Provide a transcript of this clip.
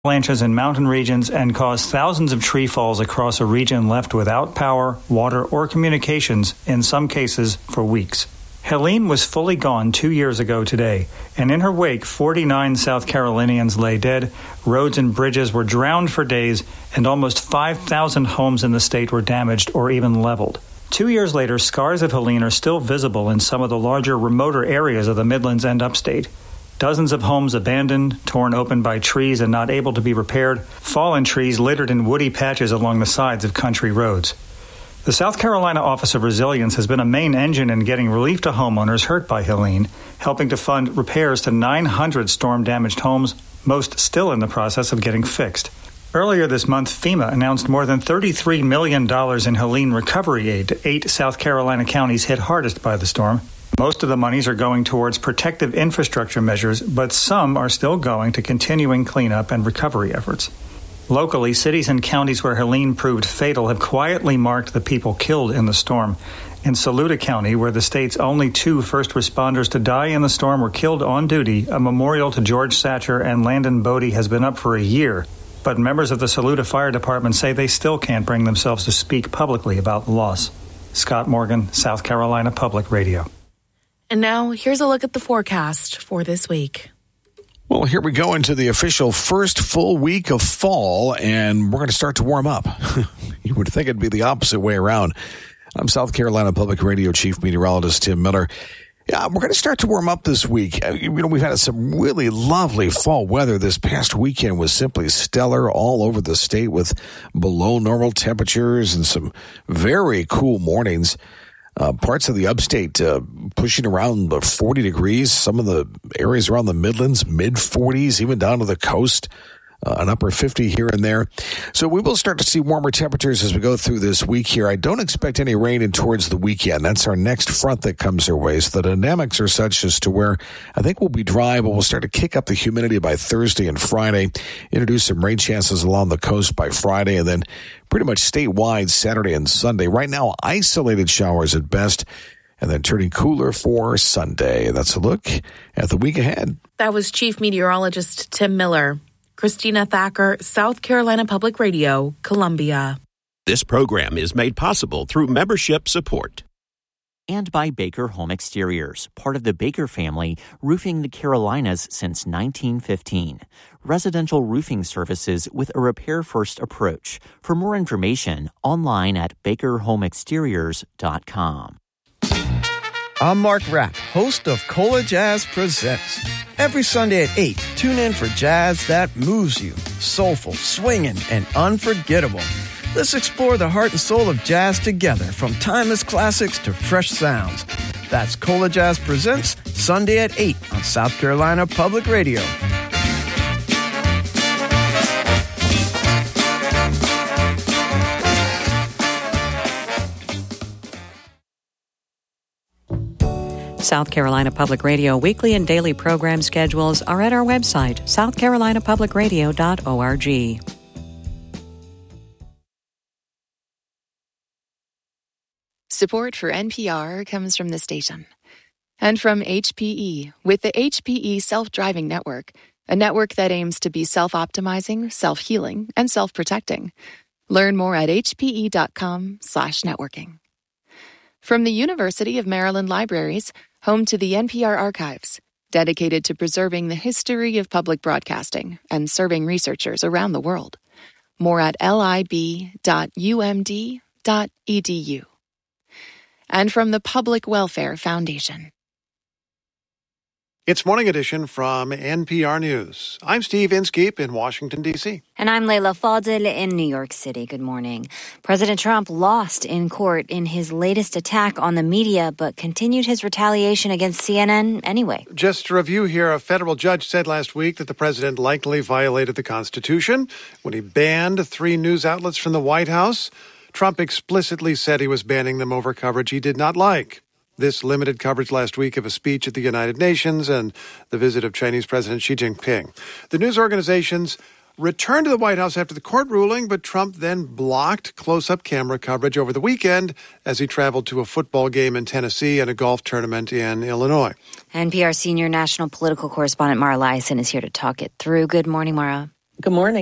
avalanches in mountain regions and caused thousands of tree falls across a region left without power, water, or communications, in some cases for weeks. Helene was fully gone 2 years ago today, and in her wake, 49 South Carolinians lay dead, roads and bridges were drowned for days, and almost 5,000 homes in the state were damaged or even leveled. 2 years later, scars of Helene are still visible in some of the larger, remoter areas of the Midlands and upstate. Dozens of homes abandoned, torn open by trees and not able to be repaired, fallen trees littered in woody patches along the sides of country roads. The South Carolina Office of Resilience has been a main engine in getting relief to homeowners hurt by Helene, helping to fund repairs to 900 storm-damaged homes, most still in the process of getting fixed. Earlier this month, FEMA announced more than $33 million in Helene recovery aid to 8 South Carolina counties hit hardest by the storm. Most of the monies are going towards protective infrastructure measures, but some are still going to continuing cleanup and recovery efforts. Locally, cities and counties where Helene proved fatal have quietly marked the people killed in the storm. In Saluda County, where the state's only 2 first responders to die in the storm were killed on duty, a memorial to George Satcher and Landon Bodie has been up for a year. But members of the Saluda Fire Department say they still can't bring themselves to speak publicly about the loss. Scott Morgan, South Carolina Public Radio. And now, here's a look at the forecast for this week. Well, here we go into the official first full week of fall, and we're going to start to warm up. You would think it'd be the opposite way around. I'm South Carolina Public Radio Chief Meteorologist Tim Miller. Yeah, we're going to start to warm up this week. We've had some really lovely fall weather. This past weekend was simply stellar all over the state with below normal temperatures and some very cool mornings. Parts of the upstate pushing around 40 degrees. Some of the areas around the Midlands, mid-40s, even down to the coast, an upper 50 here and there. So we will start to see warmer temperatures as we go through this week here. I don't expect any rain in towards the weekend. That's our next front that comes our way. So the dynamics are such as to where I think we'll be dry, but we'll start to kick up the humidity by Thursday and Friday, introduce some rain chances along the coast by Friday, and then pretty much statewide Saturday and Sunday. Right now, isolated showers at best, and then turning cooler for Sunday. That's a look at the week ahead. That was Chief Meteorologist Tim Miller. Christina Thacker, South Carolina Public Radio, Columbia. This program is made possible through membership support. And by Baker Home Exteriors, part of the Baker family, roofing the Carolinas since 1915. Residential roofing services with a repair-first approach. For more information, online at bakerhomeexteriors.com. I'm Mark Rapp, host of Cola Jazz Presents. Every Sunday at 8, tune in for jazz that moves you, soulful, swinging, and unforgettable. Let's explore the heart and soul of jazz together, from timeless classics to fresh sounds. That's Cola Jazz Presents, Sunday at 8 on South Carolina Public Radio. South Carolina Public Radio weekly and daily program schedules are at our website, southcarolinapublicradio.org. Support for NPR comes from the station and from HPE with the HPE Self-Driving Network, a network that aims to be self-optimizing, self-healing, and self-protecting. Learn more at hpe.com/networking. From the University of Maryland Libraries, home to the NPR Archives, dedicated to preserving the history of public broadcasting and serving researchers around the world. More at lib.umd.edu. And from the Public Welfare Foundation. It's Morning Edition from NPR News. I'm Steve Inskeep in Washington, D.C. And I'm Leila Fadel in New York City. Good morning. President Trump lost in court in his latest attack on the media, but continued his retaliation against CNN anyway. Just to review here, a federal judge said last week that the president likely violated the Constitution when he banned 3 news outlets from the White House. Trump explicitly said he was banning them over coverage he did not like. This limited coverage last week of a speech at the United Nations and the visit of Chinese President Xi Jinping. The news organizations returned to the White House after the court ruling, but Trump then blocked close-up camera coverage over the weekend as he traveled to a football game in Tennessee and a golf tournament in Illinois. NPR senior national political correspondent Mara Liasson is here to talk it through. Good morning, Mara. Good morning.